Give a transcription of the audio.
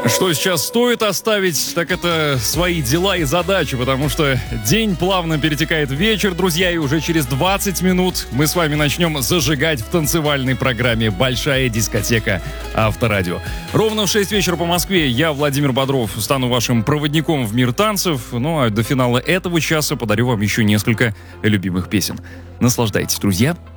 Что сейчас стоит оставить, так это свои дела и задачи, потому что день плавно перетекает в вечер, друзья, и уже через 20 минут мы с вами начнем зажигать в танцевальной программе «Большая дискотека Авторадио». Ровно в 6 вечера по Москве я, Владимир Бодров, стану вашим проводником в мир танцев, ну а до финала этого часа подарю вам еще несколько любимых песен. Наслаждайтесь, друзья.